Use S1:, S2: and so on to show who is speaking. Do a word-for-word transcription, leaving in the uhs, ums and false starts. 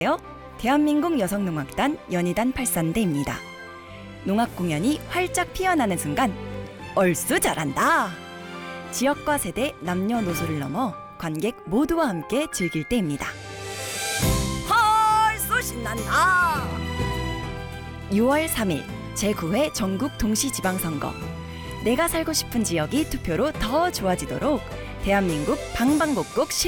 S1: 대한민국 여성농악단 연희단 팔산대입니다. 농악 공연이 활짝 피어나는 순간 얼쑤 잘한다! 지역과 세대, 남녀노소를 넘어 관객 모두와 함께 즐길 때입니다. 헐쏘 신난다! 유월 삼일 제구 회 전국 동시지방선거. 내가 살고 싶은 지역이 투표로 더 좋아지도록 대한민국 방방곡곡